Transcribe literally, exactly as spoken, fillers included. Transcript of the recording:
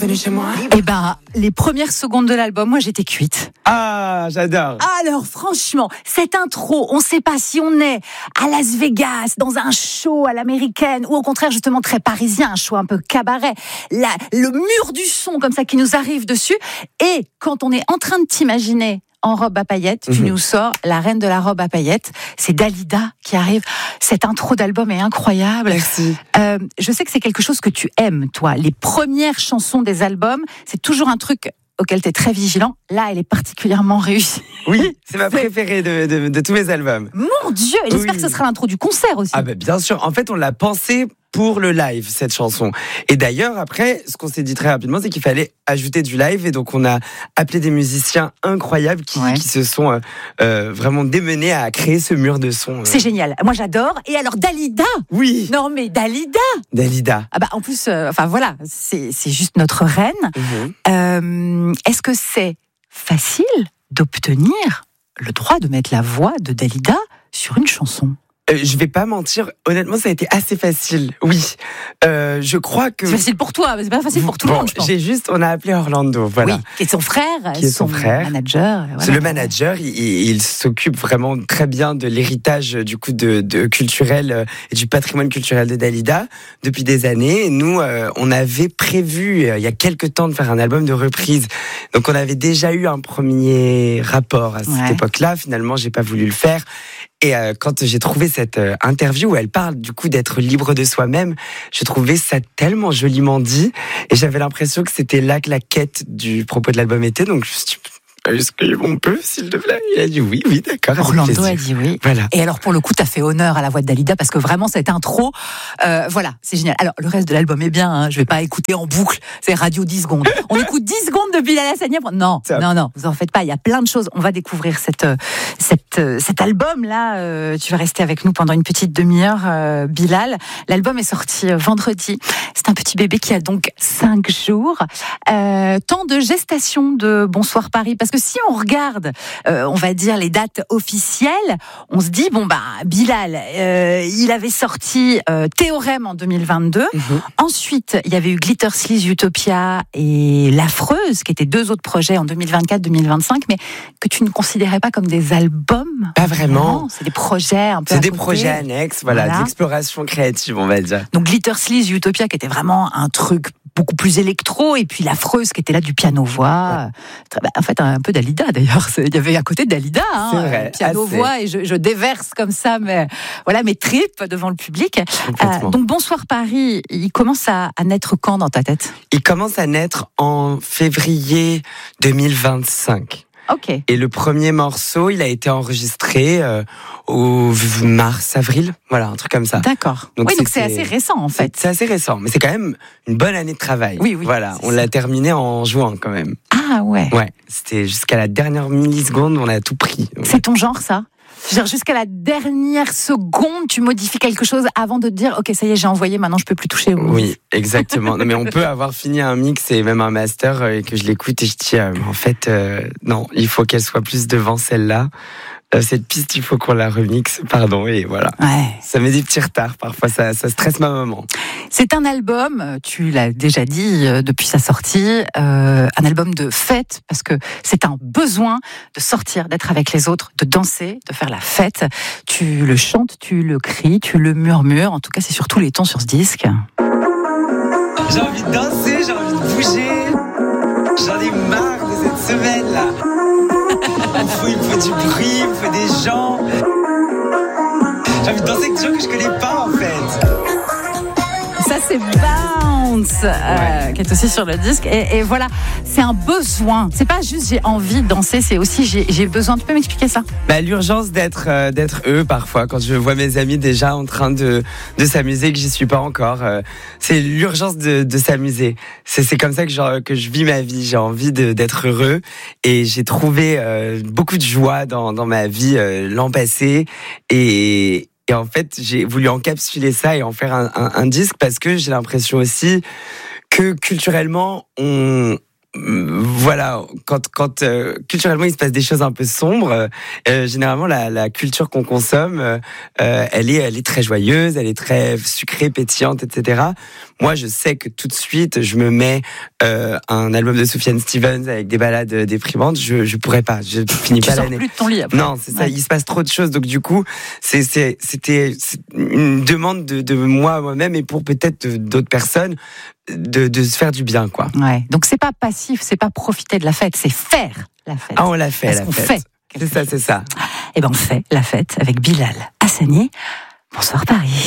bienvenue chez moi. Eh ben, les premières secondes de l'album, moi j'étais cuite. Ah, j'adore. Alors franchement, cette intro, on ne sait pas si on est à Las Vegas, dans un show à l'américaine, ou au contraire justement très parisien, un show un peu cabaret. La, le mur du son comme ça qui nous arrive dessus. Et quand on est en train de t'imaginer en robe à paillettes, tu mmh. nous sors la reine de la robe à paillettes, c'est Dalida qui arrive. Cette intro d'album est incroyable. Merci. Euh, je sais que c'est quelque chose que tu aimes, toi. Les premières chansons des albums, c'est toujours un truc auquel tu es très vigilant. Là, elle est particulièrement réussie. Oui, c'est ma préférée de, de, de tous mes albums. Mon Dieu, et j'espère oui. que ce sera l'intro du concert aussi. Ah ben bien sûr, en fait on l'a pensé pour le live, cette chanson. Et d'ailleurs, après, ce qu'on s'est dit très rapidement, c'est qu'il fallait ajouter du live. Et donc, on a appelé des musiciens incroyables qui, ouais. qui se sont euh, euh, vraiment démenés à créer ce mur de son. Euh. C'est génial. Moi, j'adore. Et alors, Dalida. Oui. Non, mais Dalida. Dalida. Ah bah, en plus, euh, enfin voilà, c'est, c'est juste notre reine. Mm-hmm. Euh, est-ce que c'est facile d'obtenir le droit de mettre la voix de Dalida sur une chanson ? Euh, je vais pas mentir, honnêtement, ça a été assez facile. Oui, euh, je crois que c'est facile pour toi, mais c'est pas facile pour tout bon, le monde. Je pense. J'ai juste, on a appelé Orlando, voilà. Oui, qui est son frère, qui est son, son frère, manager. Voilà. C'est le manager. Il, il s'occupe vraiment très bien de l'héritage du coup de, de culturel et du patrimoine culturel de Dalida depuis des années. Et nous, euh, on avait prévu euh, il y a quelques temps de faire un album de reprise. Donc, on avait déjà eu un premier rapport à cette ouais. époque-là. Finalement, j'ai pas voulu le faire. Et euh, quand j'ai trouvé cette euh, interview où elle parle du coup d'être libre de soi-même, je trouvais ça tellement joliment dit et j'avais l'impression que c'était là que la quête du propos de l'album était. Donc je me suis dit, est-ce qu'on peut, s'il te plaît ? Il a dit oui, oui, d'accord. Orlando a dit oui. Voilà. Et alors, pour le coup, t'as fait honneur à la voix de Dalida parce que vraiment, cette intro, euh, voilà, c'est génial. Alors, le reste de l'album est bien, hein, je vais pas écouter en boucle, c'est radio dix secondes. On écoute dix secondes de Bilal Hassani. Non, ça. non, non, vous en faites pas, il y a plein de choses. On va découvrir cette, cette, cet album-là. Euh, tu vas rester avec nous pendant une petite demi-heure, euh, Bilal. L'album est sorti vendredi. C'est un petit bébé qui a donc cinq jours. Euh, temps de gestation de Bonsoir Paris, parce que si on regarde, euh, on va dire les dates officielles, on se dit bon bah Bilal, euh, il avait sorti euh, Théorème en deux mille vingt-deux. Mm-hmm. Ensuite, il y avait eu Glitter Sleaze, Utopia et L'Affreuse, qui étaient deux autres projets en deux mille vingt-quatre deux mille vingt-cinq, mais que tu ne considérais pas comme des albums. Pas vraiment. Non, c'est des projets un peu. C'est des projets annexes, voilà, voilà. d'exploration créative, on va dire. Donc Glitter Sleaze, Utopia, qui était vraiment un truc beaucoup plus électro, et puis L'Affreuse qui était là du piano-voix. Ouais. En fait, un peu Dalida d'ailleurs. Il y avait à côté Dalida, hein, c'est vrai, piano-voix, assez. et je, je déverse comme ça mais, voilà, mes tripes devant le public. Euh, donc Bonsoir Paris, il commence à, à naître quand dans ta tête ? Il commence à naître en février deux mille vingt-cinq. Okay. Et le premier morceau, il a été enregistré euh, au mars-avril, voilà, un truc comme ça. D'accord. Donc, oui, c'est, donc c'est assez récent en fait. C'est, c'est assez récent, mais c'est quand même une bonne année de travail. Oui, oui. Voilà, on ça. l'a terminé en juin quand même. Ah ouais. Ouais, c'était jusqu'à la dernière milliseconde, on a tout pris. Ouais. C'est ton genre ça ? Genre jusqu'à la dernière seconde, tu modifies quelque chose avant de te dire ok, ça y est, j'ai envoyé, maintenant je peux plus toucher au Oui, exactement. Non, mais on peut avoir fini un mix et même un master et que je l'écoute et je dis euh, en fait euh, non, il faut qu'elle soit plus devant celle-là. Euh, cette piste, il faut qu'on la remixe, pardon, et voilà. Ouais. Ça met des petits retards, parfois ça, ça stresse ma maman. C'est un album, tu l'as déjà dit euh, depuis sa sortie, euh, un album de fête, parce que c'est un besoin de sortir, d'être avec les autres, de danser, de faire la fête. Tu le chantes, tu le cries, tu le murmures, en tout cas c'est sur tous les tons sur ce disque. J'ai envie de danser, j'ai envie de bouger, j'en ai marre de cette semaine-là. Il me faut, il me faut du bruit, il me faut des gens. J'ai envie de danser avec des gens que je connais pas en fait. Ça c'est Bounce, euh, ouais. qui est aussi sur le disque. Et, et voilà, c'est un besoin. C'est pas juste j'ai envie de danser, c'est aussi j'ai, j'ai besoin. Tu peux m'expliquer ça ? Bah, l'urgence d'être, euh, d'être eux parfois. Quand je vois mes amis déjà en train de, de s'amuser, que j'y suis pas encore. Euh, c'est l'urgence de, de s'amuser. C'est, c'est comme ça que, genre, que je vis ma vie. J'ai envie de, d'être heureux. Et j'ai trouvé euh, beaucoup de joie dans, dans ma vie euh, l'an passé. Et... Et en fait, j'ai voulu encapsuler ça et en faire un, un, un disque parce que j'ai l'impression aussi que culturellement, on, voilà, quand, quand euh, culturellement il se passe des choses un peu sombres, euh, généralement la, la culture qu'on consomme, euh, elle est, elle est très joyeuse, elle est très sucrée, pétillante, et cetera. Moi, je sais que tout de suite, je me mets euh, un album de Sufjan Stevens avec des ballades déprimantes. Je, je pourrais pas, je finis tu pas sors l'année. plus de ton lit après. Non, c'est ça. Ouais. Il se passe trop de choses, donc du coup, c'est, c'est, c'était c'est une demande de, de moi moi-même et pour peut-être d'autres personnes. De, de se faire du bien, quoi. Ouais. Donc c'est pas passif, c'est pas profiter de la fête, c'est faire la fête. Ah, on l'a fait, Parce la qu'on fête. fait C'est ça, c'est ça. Eh ben on fait la fête avec Bilal Hassani. Bonsoir Paris.